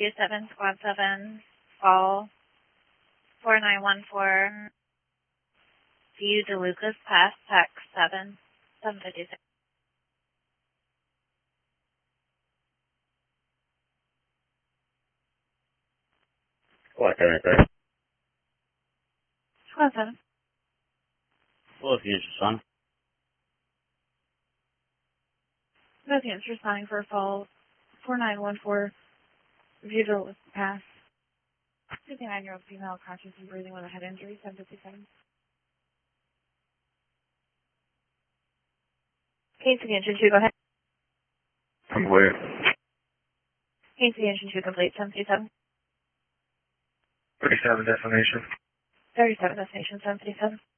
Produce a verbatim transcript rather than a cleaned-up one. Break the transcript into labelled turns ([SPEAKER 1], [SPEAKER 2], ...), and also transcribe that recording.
[SPEAKER 1] two seven, squad seven, fall four nine one four, view DeLucas Pass, text seven, seven fifty-six.
[SPEAKER 2] Squad seven, sir.
[SPEAKER 1] Squad seven.
[SPEAKER 2] Both units responding.
[SPEAKER 1] Both units responding for fall four nine one four, view DeLucas Pass. fifty-nine-year-old female conscious and breathing with a head injury, seven fifty-seven. Casey engine two, go ahead.
[SPEAKER 2] Complete.
[SPEAKER 1] Casey engine two complete, seven fifty-seven.
[SPEAKER 2] thirty-seven destination.
[SPEAKER 1] thirty-seven destination, seven fifty-seven.